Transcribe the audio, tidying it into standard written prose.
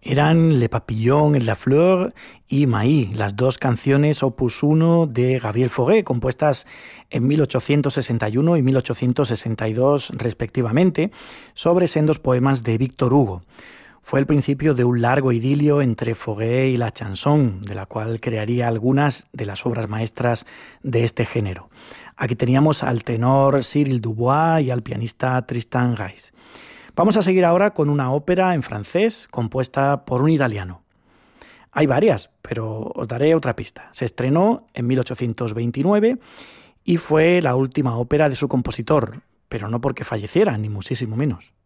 Eran Le Papillon et la Fleur y Maï, las dos canciones opus 1 de Gabriel Fauré, compuestas en 1861 y 1862 respectivamente, sobre sendos poemas de Víctor Hugo. Fue el principio de un largo idilio entre Fauré y la chanson, de la cual crearía algunas de las obras maestras de este género. Aquí teníamos al tenor Cyril Dubois y al pianista Tristan Gais. Vamos a seguir ahora con una ópera en francés compuesta por un italiano. Hay varias, pero os daré otra pista. Se estrenó en 1829 y fue la última ópera de su compositor, pero no porque falleciera, ni muchísimo menos.